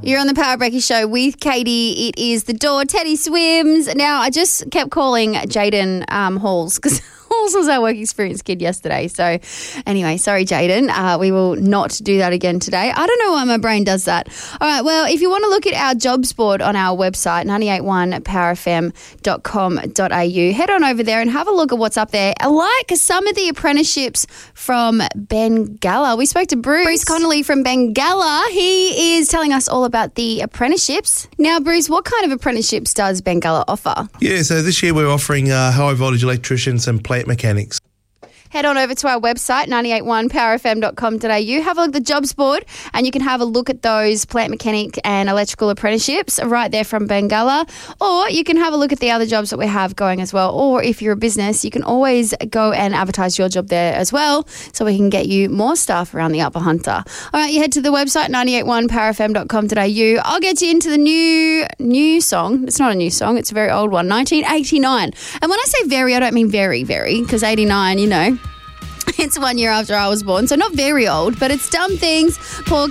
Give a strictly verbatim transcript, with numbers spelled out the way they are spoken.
You're on the Power Breaky Show with Katie. It is The Door. Teddy swims. Now, I just kept calling Jaden um, Halls because Halls was our work experience kid yesterday. So anyway, sorry, Jaden. Uh, we will not do that again today. I don't know why my brain does that. All right, well, if you want to look at our jobs board on our website, nine eight one power f m dot com dot a u, head on over there and have a look at what's up there. Like some of the apprenticeships from Bengalla. We spoke to Bruce, Bruce Connolly from Bengalla. He is telling us all about the apprenticeships. Now, Bruce, what kind of apprenticeships does Bengalla offer? Yeah, so this year we're offering uh, high voltage electricians and plant mechanics. Head on over to our website, nine eight one power f m dot com dot a u. Have a look at the jobs board and you can have a look at those plant mechanic and electrical apprenticeships right there from Bengalla. Or you can have a look at the other jobs that we have going as well. Or if you're a business, you can always go and advertise your job there as well so we can get you more stuff around the Upper Hunter. All right, you head to the website, nine eight one power f m dot com dot a u. I'll get you into the new new song. It's not a new song. It's a very old one, nineteen eighty-nine. And when I say very, I don't mean very, very, because eighty-nine, you know, it's one year after I was born, so not very old, but it's Dumb Things. Paul